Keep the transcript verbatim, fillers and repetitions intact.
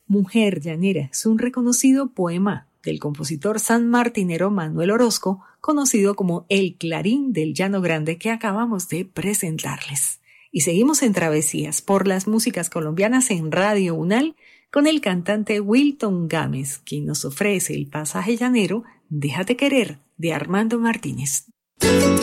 Mujer Llanera es un reconocido poema del compositor sanmartinero Manuel Orozco, conocido como el Clarín del Llano Grande, que acabamos de presentarles. Y seguimos en travesías por las músicas colombianas en Radio Unal con el cantante Wilton Gámez, quien nos ofrece el pasaje llanero Déjate querer de Armando Martínez.